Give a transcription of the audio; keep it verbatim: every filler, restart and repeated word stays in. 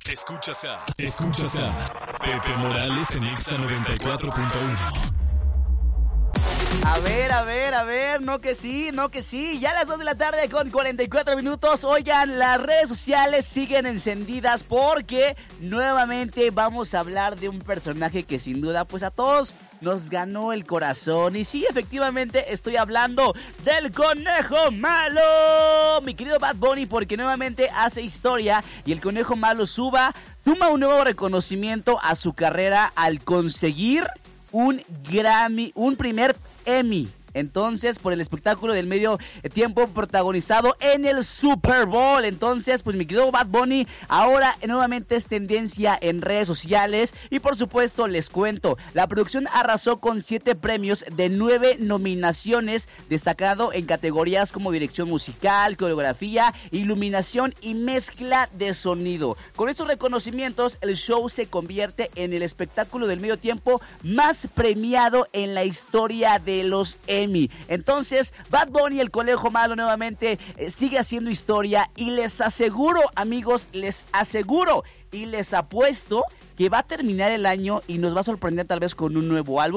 Escuchas a, escuchas a Pepe Morales en Exa noventa y cuatro punto uno. A ver, a ver, a ver, no que sí, no que sí. Ya a las dos de la tarde con cuarenta y cuatro minutos. Oigan, las redes sociales siguen encendidas porque nuevamente vamos a hablar de un personaje que sin duda pues a todos nos ganó el corazón. Y sí, efectivamente estoy hablando del Conejo Malo, mi querido Bad Bunny, porque nuevamente hace historia y el Conejo Malo suba, suma un nuevo reconocimiento a su carrera al conseguir un Grammy, un primer Emmy. Entonces, por el espectáculo del medio tiempo protagonizado en el Super Bowl. Entonces, pues mi querido Bad Bunny ahora nuevamente es tendencia en redes sociales. Y por supuesto, les cuento, la producción arrasó con siete premios de nueve nominaciones, destacado en categorías como dirección musical, coreografía, iluminación y mezcla de sonido. Con estos reconocimientos, el show se convierte en el espectáculo del medio tiempo más premiado en la historia de los Emmy. Entonces, Bad Bunny, el Conejo Malo, nuevamente eh, sigue haciendo historia y les aseguro, amigos, les aseguro y les apuesto que va a terminar el año y nos va a sorprender tal vez con un nuevo álbum.